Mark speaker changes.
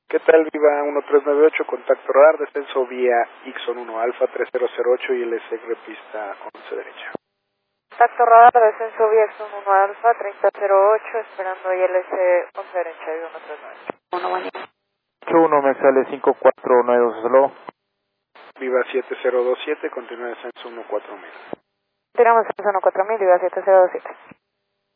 Speaker 1: ¿Qué tal? Viva 1398, contacto radar, descenso vía Ixon 1 Alfa 3008 y LS repista 11 derecha.
Speaker 2: Contacto radar, descenso vía Ixon 1 Alfa 3008, esperando ILS 11 derecha y 1398.
Speaker 3: 1, buen día.
Speaker 4: 81 me sale 5492, hello.
Speaker 1: Viva 7027, continúa descenso 14000.
Speaker 2: Tiramos descenso 14000, Viva 7027.